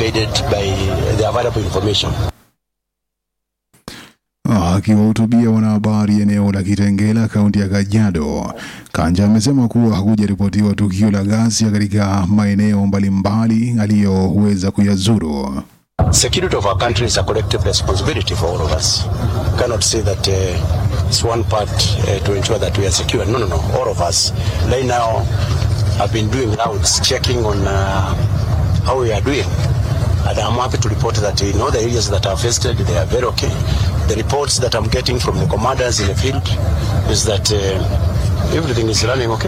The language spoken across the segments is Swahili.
guided by the available information. Akiwahutubia wanahabari eneo la Kitengela, kaunti ya Kajiado, Kanja amesema kuwa hakujaripotiwa tukio la ghasia katika maeneo mbalimbali aliyoweza kuyazuru. Security of our country is a collective responsibility for all of us. We cannot say that it's one part to ensure that we are secure. No. All of us. Right now, I've been doing rounds, checking on how we are doing. And I'm happy to report that in all the areas that are affected, they are very okay. The reports that I'm getting from the commanders in the field is that everything is running okay.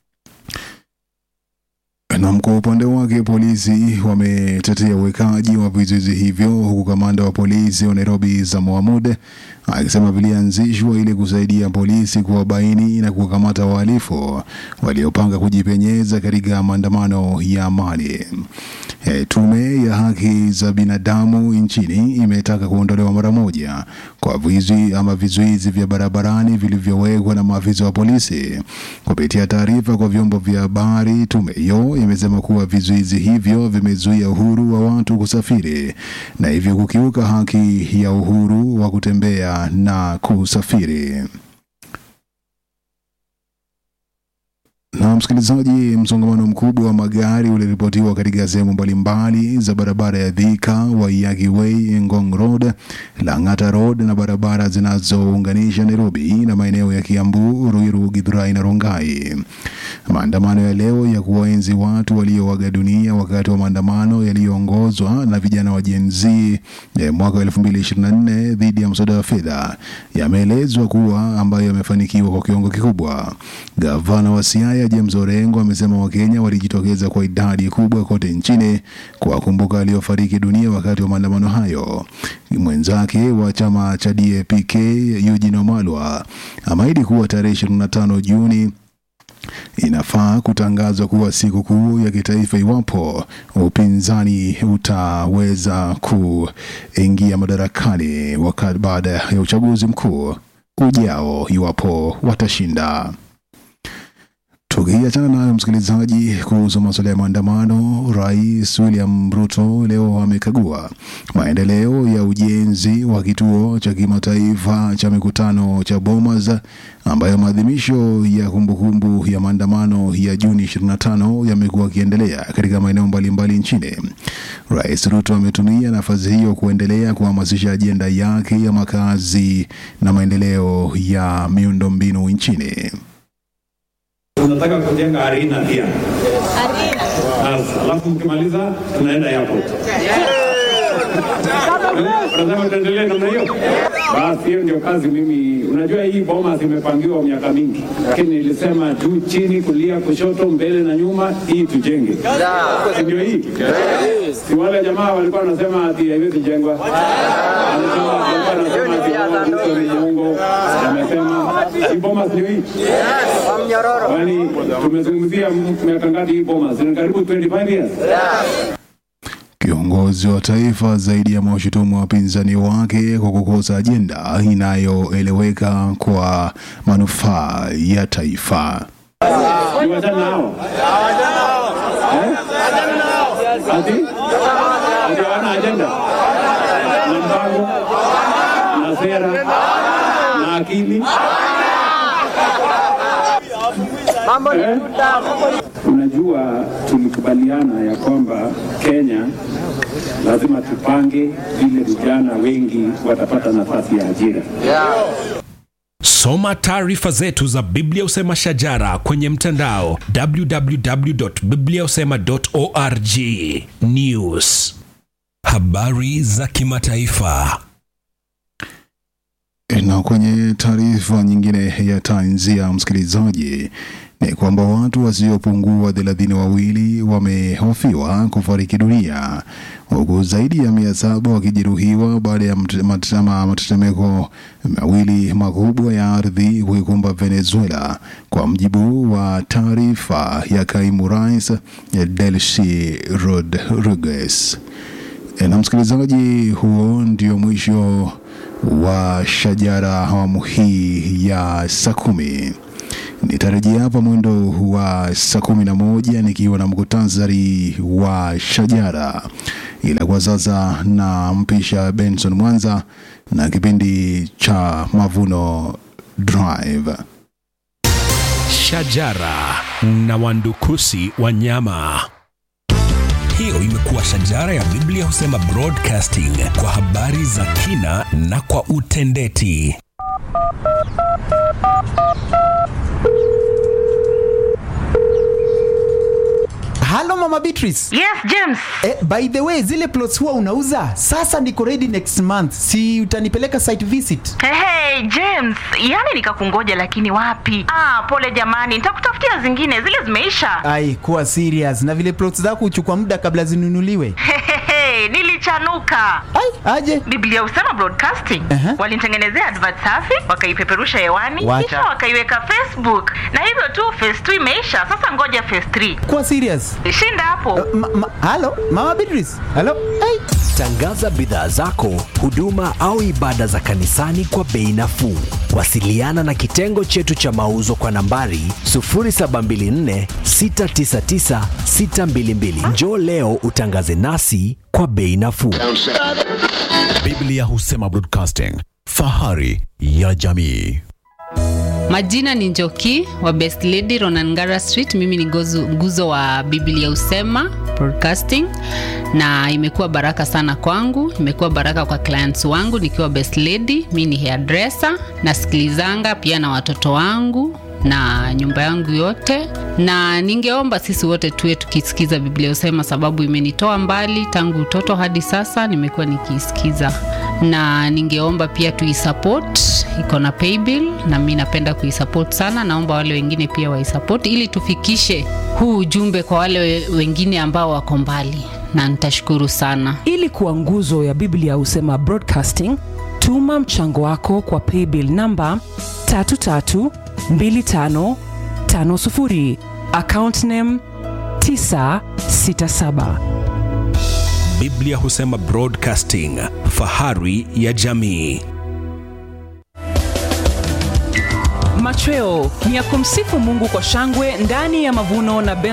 Na kwa upande wake polisi wametetea uwekaji wa vizuizi hivyo, huku kamanda wa polisi wa Nairobi Mohamud akisema vilianzishwa ili kusaidia polisi kuwabaini na kukamata wahalifu waliopanga kujipenyeza katika maandamano ya amani. Tume ya haki za binadamu nchini imetaka kuondolewa mara moja kwa vizuizi vya barabarani vilivyowekwa na maafisa wa polisi. Kupitia taarifa kwa vyombo vya habari, tume hiyo imesema kuwa vizuizi hivyo vimezuia uhuru wa watu kusafiri na hivyo kukiuka haki ya uhuru wa kutembea na kusafiri. Na msikilizaji, msongamano mkubwa wa magari uliripotiwa katika sehemu mbalimbali za barabara ya Thika, Waiyaki Way, Ngong Road, Lang'ata Road na barabara zinazounganisha Nairobi na maeneo ya Kiambu, Ruiru, Githurai na Rongai. Maandamano ya leo ya kuwaenzi watu walioaga dunia wakati wa maandamano yaliyoongozwa na vijana wa Gen Z mwaka 2024 dhidi ya mswada wa fedha yameelezwa kuwa ambayo yamefanikiwa kwa kiwango kikubwa. Gavana wa Siaya James Orengo amesema Wakenya walijitokeza kwa idadi kubwa kote nchini kuwakumbuka waliofariki dunia wakati wa maandamano hayo. Mwenzake wa chama cha DAP-K Eugene Wamalwa ameahidi kuwa tarehe 25 Juni inafaa kutangazwa kuwa siku kuu ya kitaifa iwapo upinzani utaweza kuingia madarakani wakati baada ya uchaguzi mkuu ujao iwapo watashinda. Tukiachana nayo msikilizaji, kuhusu masuala ya maandamano, Rais William Ruto leo amekagua maendeleo ya ujenzi wa kituo cha kimataifa cha mikutano cha Bomas, ambayo maadhimisho ya kumbukumbu ya maandamano ya Juni 25 yamekuwa yakiendelea katika maeneo mbalimbali nchini. Rais Ruto ametumia nafasi hiyo kuendelea kuhamasisha ajenda yake ya makazi na maendeleo ya miundombinu nchini. Tunataka kujenga arena pia. Alafu mkimaliza tunaenda airport. Tunataka tuendelee namna hiyo. Basi hiyo ndio kazi mimi. Unajua hii Bomas imepangiwa miaka mingi. Lakini nilisema juu, chini, kulia, kushoto, mbele na nyuma, hii tujenge. Ndio hii. Si wale jamaa walikuwa wanasema ati haiwezi jengwa. Walikuwa wanasema ati Mungu amesema Bomas ndio hii. Wani tumezungumzia miaka ngapi hii Bomas? Ni karibu 25 years. Kiongozi wa taifa zaidi ya mawashutumu wapinzani wake kwa kukosa ajenda inayoeleweka kwa manufaa ya taifa. Ati? Wana agenda? Na mpango? Na sera? Na akili? Unajua tulikubaliana ya kwamba Kenya lazima tupange vile vijana wengi watapata nafasi ya ajira. Soma taarifa zetu za Biblia Usema Shajara kwenye mtandao www.bibliausema.org. News. Habari za kimataifa. Na kwenye taarifa nyingine ya tanzia msikilizaji, ni kwamba watu wasiopungua 32 wamehofiwa kufariki dunia, huku zaidi ya 700 wakijeruhiwa baada ya matetemeko mawili makubwa ya ardhi kuikumba Venezuela, kwa mjibu wa taarifa ya kaimu rais Delcy Rodriguez. Na msikilizaji, huo ndio mwisho wa Shajara awamu hii ya saa 10. Nitarejea hapa mwendo wa saa 11 nikiwa na mkutasari wa Shajara. ila kwa sasa na mpisha Benson Mwanza na kipindi cha Mavuno Drive. Shajara na wandukusi wanyama. Hiyo imekuwa Shajara ya Biblia Husema Broadcasting, kwa habari za kina na kwa utendeti. Hello Mama Beatrice. Yes, James. By the way, zile plots huwa unauza? Sasa niko ready next month. Si utanipeleka site visit? Hey, James, yani nikakungoja lakini wapi? Pole jamani, nitakutafutia zingine, zile zimeisha. Ai, kuwa serious. Na vile plots zako huchukua muda kabla zinunuliwe. Nilichanuka. Ai, aje? Biblia Husema Broadcasting. Walinitengenezea advert safi, wakaipeperusha hewani, kisha wakaiweka Facebook. Na hivyo tu phase 2 imeisha. Sasa ngoja phase 3. Kuwa serious. Shinda hapo. Hello, Mama Beatrice. Hello. Ai. Tangaza bidhaa zako, huduma au ibada za kanisani kwa bei nafuu. Wasiliana na kitengo chetu cha mauzo kwa nambari 0724 699 622. Njoo leo utangaze nasi kwa bei nafuu. Biblia Husema Broadcasting, fahari ya jamii. Majina ni Njoki wa Best Lady Ronangara Street. Mimi ni nguzo wa Biblia Husema Broadcasting, na imekuwa baraka sana kwangu, imekuwa baraka kwa clients wangu nikiwa Best Lady. Mimi ni hairdresser, nasikilizanga pia na watoto wangu na nyumba yangu yote, na ningeomba sisi wote tuwe tukisikiza Biblia Husema, sababu imenitoa mbali tangu utoto hadi sasa nimekuwa nikisikiza. Na ningeomba pia tuisupport, iko na paybill na mimi napenda kuisupport sana. Naomba wale wengine pia waisupport ili tufikishe huu ujumbe kwa wale wengine ambao wako mbali, na nitashukuru sana. Ili kuwa nguzo ya Biblia Husema Broadcasting, tuma mchango wako kwa paybill number 332550, account name 967. Biblia Husema Broadcasting, fahari ya jamii. Machweo ni ya kumsifu Mungu kwa shangwe ndani ya Mavuno na